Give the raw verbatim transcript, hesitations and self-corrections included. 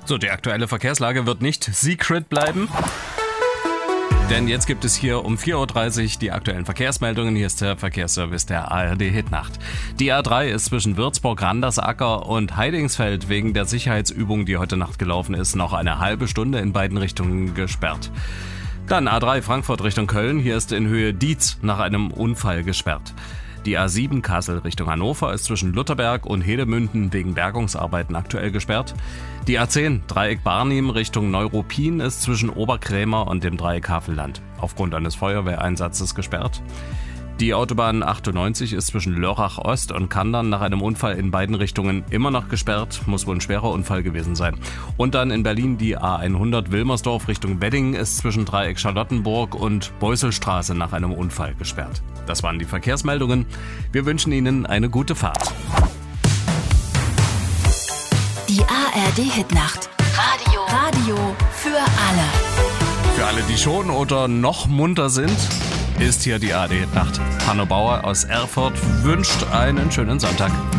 So, die aktuelle Verkehrslage wird nicht secret bleiben. Denn jetzt gibt es hier um vier Uhr dreißig die aktuellen Verkehrsmeldungen. Hier ist der Verkehrsservice der A R D Hitnacht. Die A drei ist zwischen Würzburg, Randersacker und Heidingsfeld wegen der Sicherheitsübung, die heute Nacht gelaufen ist, noch eine halbe Stunde in beiden Richtungen gesperrt. Dann A drei Frankfurt Richtung Köln. Hier ist in Höhe Dietz nach einem Unfall gesperrt. Die A sieben Kassel Richtung Hannover ist zwischen Lutherberg und Hedemünden wegen Bergungsarbeiten aktuell gesperrt. Die A zehn Dreieck Barnim Richtung Neuruppin ist zwischen Oberkrämer und dem Dreieck Havelland aufgrund eines Feuerwehreinsatzes gesperrt. Die Autobahn achtundneunzig ist zwischen Lörrach Ost und Kandern nach einem Unfall in beiden Richtungen immer noch gesperrt. Muss wohl ein schwerer Unfall gewesen sein. Und dann in Berlin die A hundert Wilmersdorf Richtung Wedding ist zwischen Dreieck Charlottenburg und Beuselstraße nach einem Unfall gesperrt. Das waren die Verkehrsmeldungen. Wir wünschen Ihnen eine gute Fahrt. Die A R D-Hitnacht. Radio. Radio für alle. Für alle, die schon oder noch munter sind, ist hier die A R D Hitnacht. Hanno Bauer aus Erfurt wünscht einen schönen Sonntag.